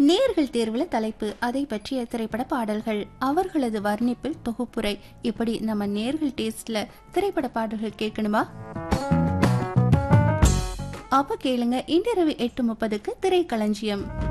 நேர்கள் தேர்வுல தலைப்பு, அதை பற்றிய திரைப்பட பாடல்கள், அவர்களது வர்ணிப்பில் தொகுப்புரை, இப்படி நம்ம நேர்கள் டேஸ்ட்ல திரைப்பட பாடல்கள் கேட்கணுமா? அப்ப கேளுங்க, இன்றிரவு 8:30க்கு திரைக்களஞ்சியம்.